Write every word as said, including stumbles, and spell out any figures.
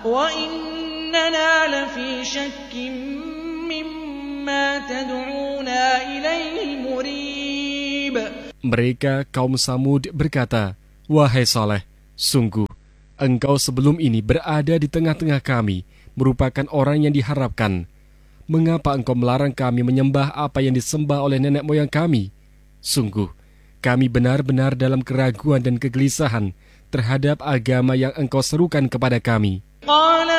وَإِنَّنَا لَفِي شَكٍّ مِّمَّا تَدْعُونَا إِلَيْهِ مُرِيبٍ. Mereka kaum Samud berkata, "Wahai Saleh, sungguh engkau sebelum ini berada di tengah-tengah kami, merupakan orang yang diharapkan. Mengapa engkau melarang kami menyembah apa yang disembah oleh nenek moyang kami? Sungguh, kami benar-benar dalam keraguan dan kegelisahan terhadap agama yang engkau serukan kepada kami."